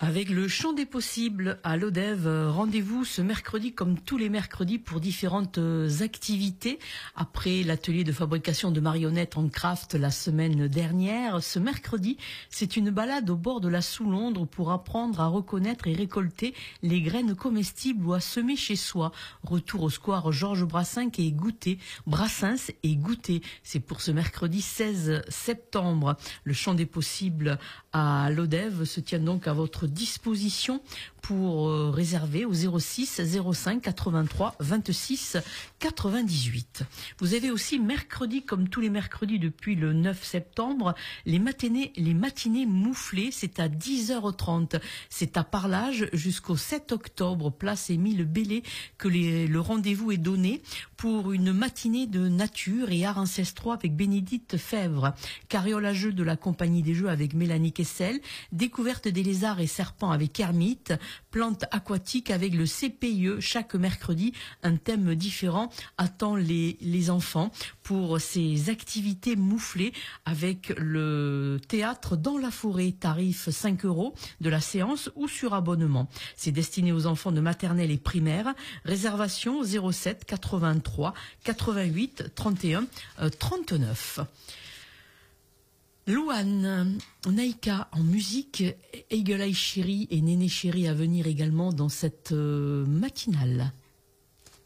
Avec le champ des possibles à l'Odève, rendez-vous ce mercredi comme tous les mercredis pour différentes activités. Après l'atelier de fabrication de marionnettes en craft la semaine dernière, ce mercredi, c'est une balade au bord de la Soulondre pour apprendre à reconnaître et récolter les graines comestibles ou à semer chez soi. Retour au square Georges Brassens et goûter. C'est pour ce mercredi 16 septembre. Le champ des possibles à l'Odève se tient donc à votre disposition pour réserver au 06 05 83 26 98. Vous avez aussi mercredi, comme tous les mercredis depuis le 9 septembre, les matinées mouflées, c'est à 10h30. C'est à Parlage jusqu'au 7 octobre, place Émile Bellé, que le rendez-vous est donné pour une matinée de nature et arts ancestraux avec Bénédicte Fèvre, carriole à jeux de la compagnie des jeux avec Mélanie Kessel, découverte des lézards et serpents avec Hermite, plantes aquatiques avec le CPIE. Chaque mercredi, un thème différent attend les enfants pour ces activités mouflées avec le théâtre dans la forêt. Tarif 5 € de la séance ou sur abonnement. C'est destiné aux enfants de maternelle et primaire. Réservation 07 83 88 31 39. Louane, Naïka en musique, Eagle Eye Chéri et Néné Chéri à venir également dans cette matinale.